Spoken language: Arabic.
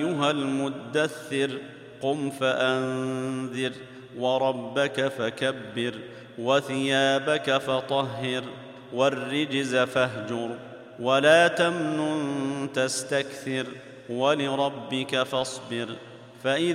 أيها المدثر قم فأنذر وربك فكبر وثيابك فطهر والرجز فاهجر ولا تمنن تستكثر ولربك فاصبر